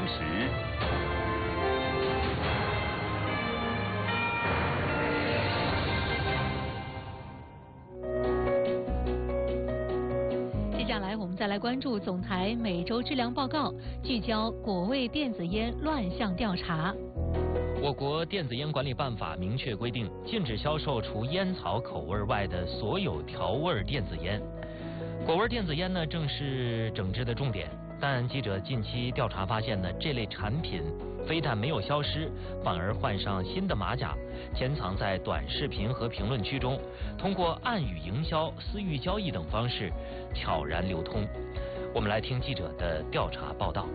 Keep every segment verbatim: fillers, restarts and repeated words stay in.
时。 接下来我们再来关注总台每周质量报告，聚焦果味电子烟乱象调查。 我国电子烟管理办法明确规定，禁止销售除烟草口味外的所有调味电子烟。果味电子烟呢，正是整治的重点。但记者近期调查发现呢，这类产品非但没有消失，反而换上新的马甲，潜藏在短视频和评论区中，通过暗语营销、私域交易等方式悄然流通。我们来听记者的调查报道。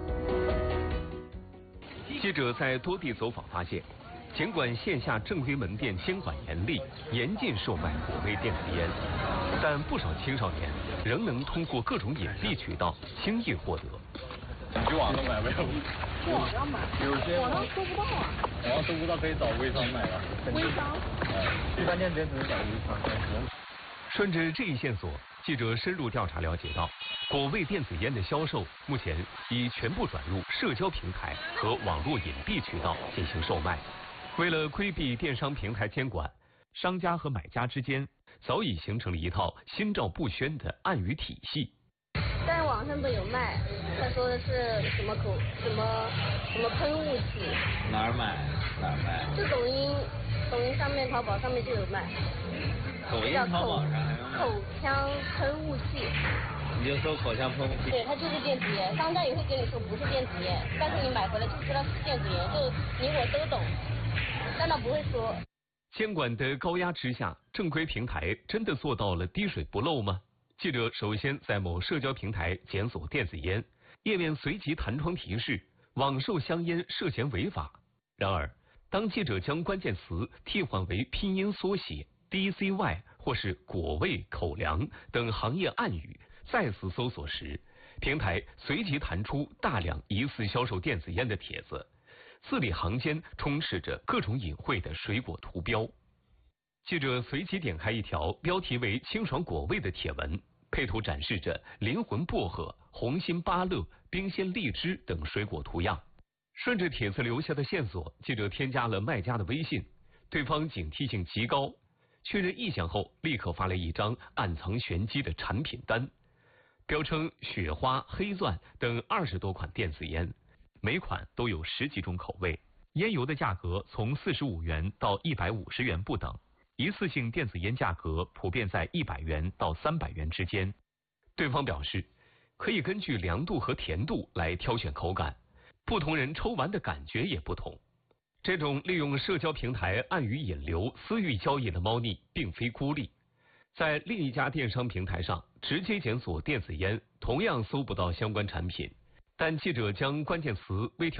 记者在多地走访发现，尽管线下正规门店监管严厉，严禁售卖果味电子烟，但不少青少年仍能通过各种隐蔽渠道轻易获得。 去网上买没有？ 网上买， 有些网上搜不到啊。 网上搜不到可以找微商买了。 微商？ 呃，一般店直接只能找微商，但不用。 顺着这一线索，记者深入调查了解到，果味电子烟的销售目前已全部转入社交平台和网络隐蔽渠道进行售卖。为了规避电商平台监管，商家和买家之间早已形成了一套心照不宣的暗语体系。 在网上都有卖，他说的是什么口什么什么喷雾器。 哪儿买？哪儿卖？ 就抖音，抖音上面、淘宝上面就有卖。 抖音、淘宝上还有卖。 口腔喷雾器。 你就搜口腔喷雾器。 对，它就是电子烟，商家也会跟你说不是电子烟，但是你买回来就知道是电子烟，就你我都懂，但他不会说。 监管的高压之下，正规平台真的做到了滴水不漏吗？记者首先在某社交平台检索电子烟，页面随即弹窗提示网售香烟涉嫌违法。然而，当记者将关键词替换为拼音缩写 D C Y 或是果味、口粮等行业暗语，再次搜索时，平台随即弹出大量疑似销售电子烟的帖子，字里行间充斥着各种隐晦的水果图标。记者随即点开一条标题为清爽果味的帖文，配图展示着灵魂薄荷、红心芭乐、冰鲜荔枝等水果图样。顺着帖子留下的线索，记者添加了卖家的微信，对方警惕性极高，确认意向后立刻发来一张暗藏玄机的产品单，标称雪花、黑钻等二十多款电子烟，每款都有十几种口味，烟油的价格从四十五元到一百五十元不等，一次性电子烟价格普遍在一百元到三百元之间。对方表示，可以根据凉度和甜度来挑选口感，不同人抽完的感觉也不同。这种利用社交平台暗语引流、私域交易的猫腻并非孤立，在另一家电商平台上直接检索电子烟，同样搜不到相关产品，但记者将关键词微调